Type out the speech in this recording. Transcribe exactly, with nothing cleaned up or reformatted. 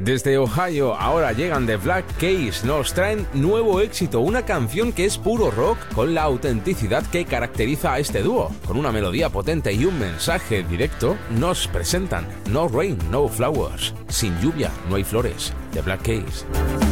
Desde Ohio ahora llegan The Black Keys, nos traen nuevo éxito, una canción que es puro rock con la autenticidad que caracteriza a este dúo. Con una melodía potente y un mensaje directo, nos presentan No Rain, No Flowers. Sin lluvia, no hay flores. The Black Keys.